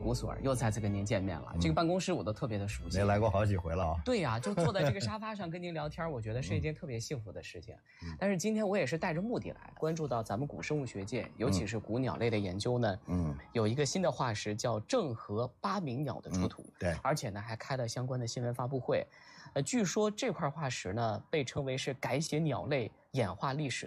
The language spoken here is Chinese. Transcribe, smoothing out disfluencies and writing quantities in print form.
胡所，又再次跟您见面了。这个办公室我都特别的熟悉， 您来过好几回了啊。 对呀，就坐在这个沙发上跟您聊天，我觉得是一件特别幸福的事情。但是今天我也是带着目的来，关注到咱们古生物学界，尤其是古鸟类的研究呢，有一个新的化石叫郑和八鸣鸟的出土， 对， 而且呢还开了相关的新闻发布会。据说这块化石呢被称为是改写鸟类演化历史